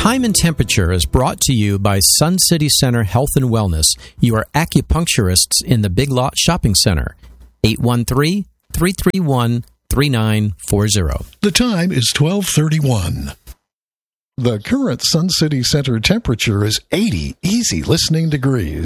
Time and Temperature is brought to you by Sun City Center Health and Wellness, your acupuncturists in the Big Lot Shopping Center. 813-331-3940. The time is 12:31. The current Sun City Center temperature is 80 easy listening degrees.